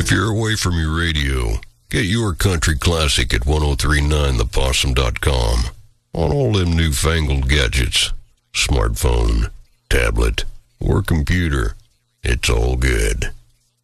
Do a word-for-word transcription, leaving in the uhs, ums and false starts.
If you're away from your radio, get your country classic at ten thirty-nine the possum dot com. On all them newfangled gadgets, smartphone, tablet, or computer, it's all good.